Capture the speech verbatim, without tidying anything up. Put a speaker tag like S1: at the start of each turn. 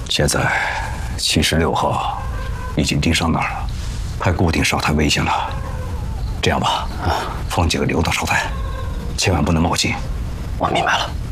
S1: 现在七十六号已经盯上那儿了，派固定哨台围线了。这样吧，放几个流动哨台，千万不能冒进。
S2: 我明白了。